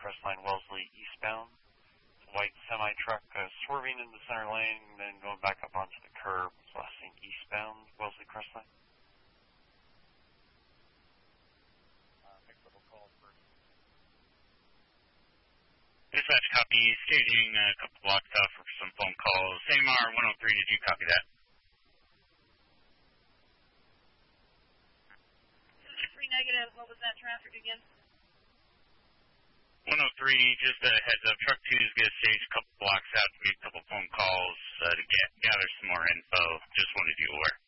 Crestline Wellesley eastbound. White semi-truck swerving in the center lane, then going back up onto the curb. Last seen eastbound Wellesley Crestline. Dispatch copy, staging a couple blocks out for some phone calls. AMR 103, did you copy that? 3 negative, what was that traffic again? 103, just a heads up. Truck 2 is going to stage a couple blocks out to make a couple phone calls to gather some more info. Just wanted you aware.